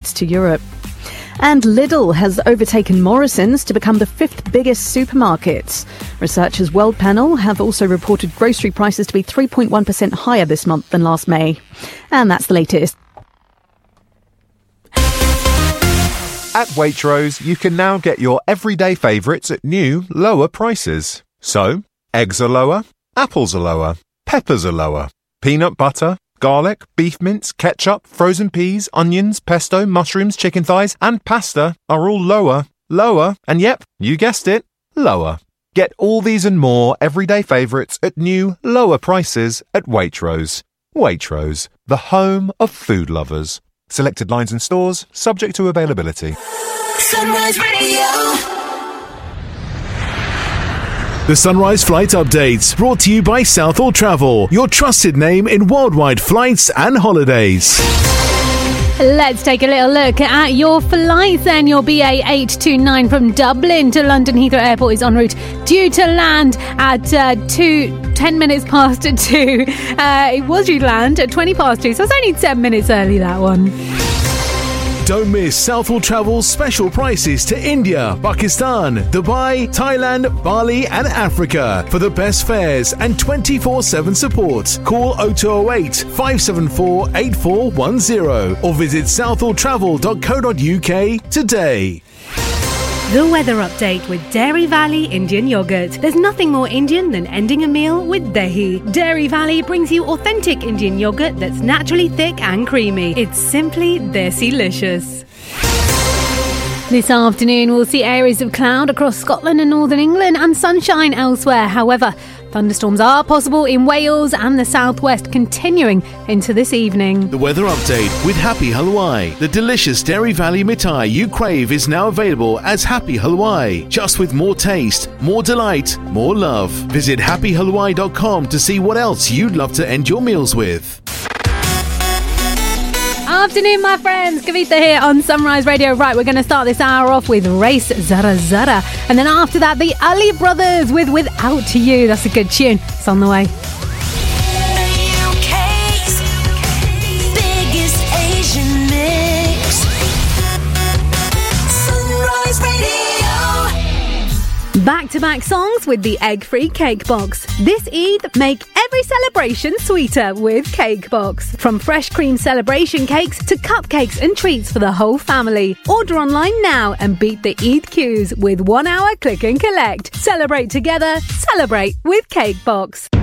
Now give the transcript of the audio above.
exports to Europe. And Lidl has overtaken Morrison's to become the 5th biggest supermarket. Researchers World Panel have also reported grocery prices to be 3.1% higher this month than last May. And that's the latest. At Waitrose, you can now get your everyday favourites at new, lower prices. So, eggs are lower, apples are lower, peppers are lower, peanut butter, garlic, beef mince, ketchup, frozen peas, onions, pesto, mushrooms, chicken thighs and pasta are all lower, and yep, you guessed it, lower. Get all these and more everyday favourites at new, lower prices at Waitrose. Waitrose, the home of food lovers. Selected lines and stores, subject to availability. Sunrise Radio. The Sunrise Flight Update, brought to you by Southall Travel, your trusted name in worldwide flights and holidays. Let's take a little look at your flights then. Your BA 829 from Dublin to London Heathrow Airport is en route, due to land at 10 minutes past 2. It was due to land at 20 past 2, so it's only 10 minutes early, that one. Don't miss Southall Travel's special prices to India, Pakistan, Dubai, Thailand, Bali and Africa. For the best fares and 24/7 support, call 0208 574 8410 or visit southalltravel.co.uk today. The weather update with Dairy Valley Indian Yogurt. There's nothing more Indian than ending a meal with dahi. Dairy Valley brings you authentic Indian yogurt that's naturally thick and creamy. It's simply desi-licious. This afternoon, we'll see areas of cloud across Scotland and northern England and sunshine elsewhere. However, thunderstorms are possible in Wales and the southwest, continuing into this evening. The weather update with Happy Halwai. The delicious Dairy Valley mithai you crave is now available as Happy Halwai, just with more taste, more delight, more love. Visit happyhalwai.com to see what else you'd love to end your meals with. Afternoon, my friends. Kavita here on Sunrise Radio. Right, we're going to start this hour off with Race Zara Zara. And then after that, the Ali Brothers with Without You. That's a good tune. It's on the way. UK's biggest Asian mix. Sunrise Radio. Back-to-back songs with the egg-free Cake Box. This Eid, make every celebration sweeter with Cake Box. From fresh cream celebration cakes to cupcakes and treats for the whole family. Order online now and beat the Eid queues with 1 hour click and collect. Celebrate together. Celebrate with Cake Box.